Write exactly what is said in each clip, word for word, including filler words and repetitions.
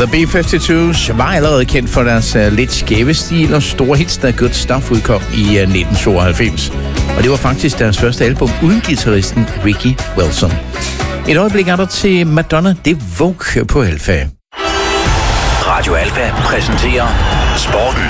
The B femoghalvtreds var allerede kendt for deres uh, lidt skæve stil og store hits, da Good Stuff udkom i uh, nitten tooghalvfems. Og det var faktisk deres første album uden guitaristen Ricky Wilson. Et øjeblik er der til Madonna, det er Vogue på Alfa. Radio Alfa præsenterer Sporten.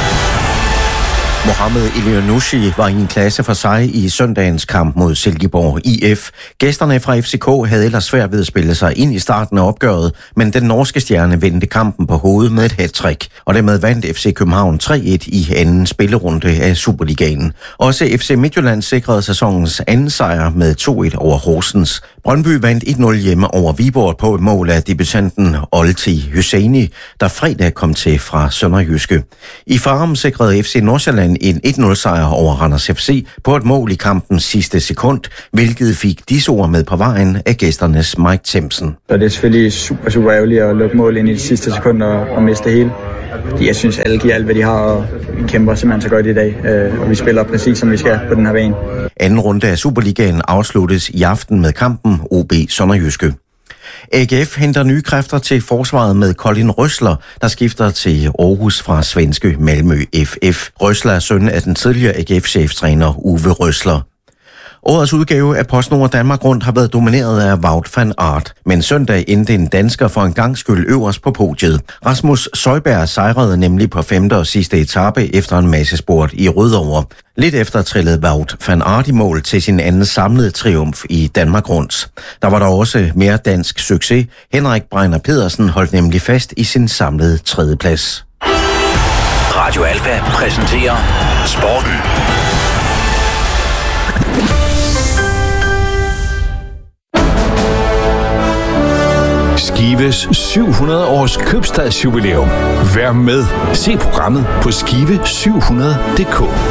Mohamed Elyounoussi var i en klasse for sig i søndagens kamp mod Silkeborg I F. Gæsterne fra F C K havde ellers svært ved at spille sig ind i starten af opgøret, men den norske stjerne vendte kampen på hovedet med et hattrick, og dermed vandt F C København tre et i anden spillerunde af Superligaen. Også F C Midtjylland sikrede sæsonens anden sejr med to et over Horsens. Brøndby vandt et nul hjemme over Viborg på et mål af debutanten Olti Hüseini, der fredag kom til fra Sønderjyske. I Farum sikrede F C Nordsjælland en et nul sejr over Randers F C på et mål i kampens sidste sekund, hvilket fik disse ord med på vejen af gæsternes Mike Thiemsen. Og det er selvfølgelig super, super ærgerligt at lukke mål ind i de sidste sekunder og miste det hele. Jeg synes, alle giver alt, hvad de har, og vi kæmper simpelthen så godt i dag. Og vi spiller præcis, som vi skal på den her bane. Anden runde af Superligaen afsluttes i aften med kampen O B Sønderjyske. A G F henter nye kræfter til forsvaret med Colin Røsler, der skifter til Aarhus fra svenske Malmö F F. Røsler er søn af den tidligere A G F-cheftræner Uwe Røsler. Årets udgave af PostNord Danmark Rundt har været domineret af Wout van Aert, men søndag endte en dansker for en gang skyld øverst på podiet. Rasmus Søjberg sejrede nemlig på femte og sidste etape efter en massespurt i Rødovre. Lidt efter trillede Wout van Aert i mål til sin anden samlede triumf i Danmark Rundt. Der var der også mere dansk succes. Henrik Breiner Pedersen holdt nemlig fast i sin samlede tredjeplads. Radio Alfa præsenterer Sporten. Skives syv hundrede års købstadsjubilæum. Vær med. Se programmet på skive syv hundrede punktum d k.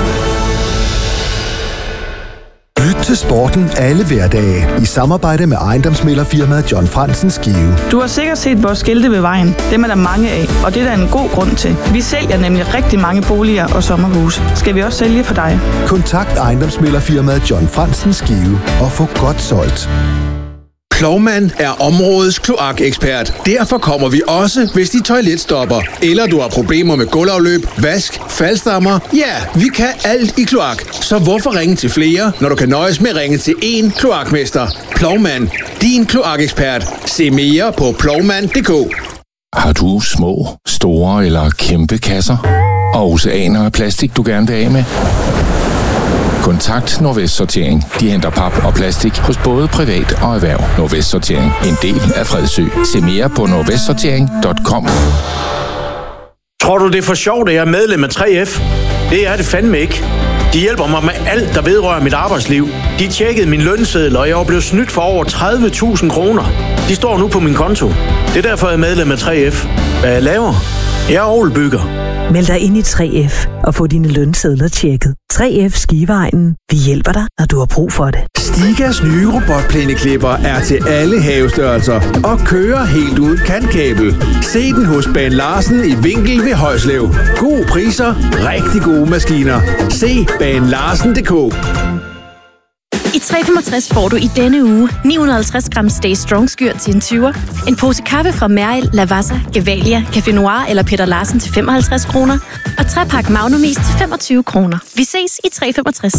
Lyt til Sporten alle hverdage i samarbejde med ejendomsmæglerfirmaet John Franzen Skive. Du har sikkert set vores skilte ved vejen. Dem er der mange af, og det er der en god grund til. Vi sælger nemlig rigtig mange boliger og sommerhuse. Skal vi også sælge for dig? Kontakt ejendomsmæglerfirmaet John Franzen Skive og få godt solgt. Plovmand er områdets kloakekspert. Derfor kommer vi også, hvis dit toilet stopper. Eller du har problemer med gulvafløb, vask, faldstammer. Ja, vi kan alt i kloak. Så hvorfor ringe til flere, når du kan nøjes med at ringe til én kloakmester? Plovmand, din kloakekspert. Se mere på plovmand punktum d k. Har du små, store eller kæmpe kasser? Og oceaner af plastik, du gerne vil af med? Kontakt Nordvest Sortering. De henter pap og plastik hos både privat og erhverv. Nordvest Sortering. En del af Fredsø. Se mere på nordvest sortering punktum com. Tror du, det er for sjovt, at jeg er medlem af tre F? Det er det fandme ikke. De hjælper mig med alt, der vedrører mit arbejdsliv. De tjekkede min lønseddel, og jeg er blevet snydt for over tredive tusind kroner. De står nu på min konto. Det er derfor, jeg er medlem af tre F. Hvad jeg laver? Jeg er ovlbygger. Meld dig ind i tre F og få dine lønsedler tjekket. tre F Skiveegnen. Vi hjælper dig, når du har brug for det. Stigas nye robotplæneklipper er til alle havestørrelser og kører helt uden kantkabel. Se den hos Bane Larsen i Vinkel ved Højslev. Gode priser, rigtig gode maskiner. Se bane larsen punktum d k. I tre femogtres får du i denne uge ni hundrede og halvtreds gram Stay Strong skyr til en tyver, en pose kaffe fra Merrill, Lavazza, Gevalia, Café Noir eller Peter Larsen til femoghalvtreds kroner, og tre pakke Magnumis til femogtyve kroner. Vi ses i tre femogtres.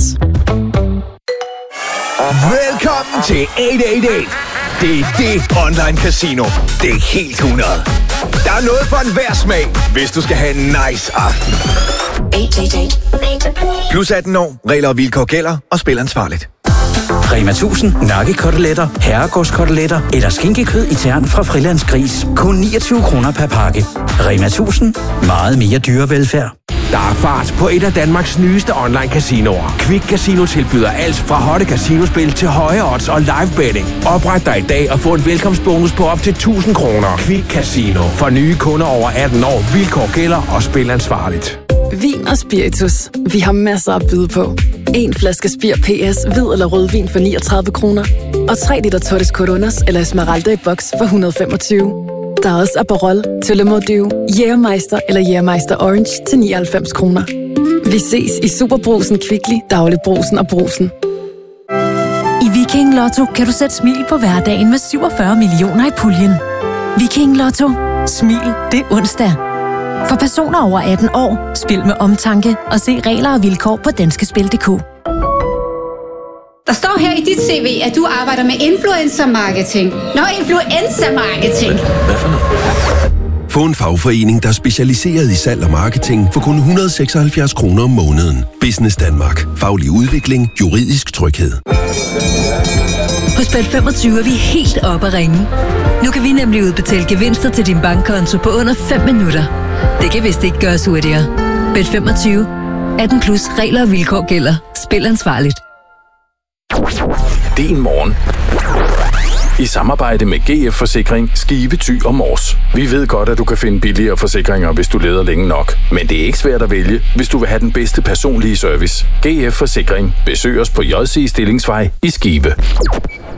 Velkommen til otte otte otte. Det er det online casino. Det er helt hundrede. Der er noget for enhver smag, hvis du skal have en nice aften. Plus atten år. Regler og vilkår gælder, og spil ansvarligt. Rema tusind nakkekoteletter, herregårdskoteletter eller skinkekød i tern fra Frilandsgris. Kun niogtyve kroner per pakke. Rema tusind. Meget mere dyrevelfærd. Der er fart på et af Danmarks nyeste online casinoer. Quick Casino tilbyder alt fra hotte casinospil til høje odds og live betting. Opret dig i dag og få en velkomstbonus på op til tusind kroner. Quick Casino. For nye kunder over atten år. Vilkår gælder og spil ansvarligt. Vin og spiritus. Vi har masser at byde på. En flaske Spir P S, hvid eller rødvin for niogtredive kroner. Og tre liter Tottes Coronas eller Esmeralda i boks for et hundrede og femogtyve. Der er også Aperol, Tullemordiv, Jægermeister eller Jægermeister Orange til nioghalvfems kroner. Vi ses i Superbrusen, Kvickly, Dagligbrusen og Brusen. I Viking Lotto kan du sætte smil på hverdagen med syvogfyrre millioner i puljen. Viking Lotto. Smil, det er onsdag. For personer over atten år, spil med omtanke og se regler og vilkår på danskespil punktum d k. Der står her i dit C V, at du arbejder med influencer marketing. Nå, influencer marketing. Hvad for noget? Få en fagforening, der er specialiseret i salg og marketing for kun et hundrede og seksoghalvfjerds kroner om måneden. Business Danmark. Faglig udvikling. Juridisk tryghed. Hos Bet femogtyve er vi helt oppe at ringe. Nu kan vi nemlig udbetale gevinster til din bankkonto på under fem minutter. Det kan vist ikke gøres hurtigere. Bet femogtyve. atten plus regler og vilkår gælder. Spil ansvarligt. Din morgen. I samarbejde med G F Forsikring, Skive, Thy og Mors. Vi ved godt, at du kan finde billigere forsikringer, hvis du leder længe nok. Men det er ikke svært at vælge, hvis du vil have den bedste personlige service. G F Forsikring. Besøg os på J C Stillingsvej i Skive.